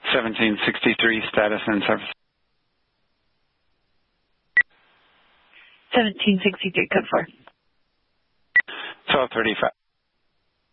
1763 status and service. 1763, code 4. 1235.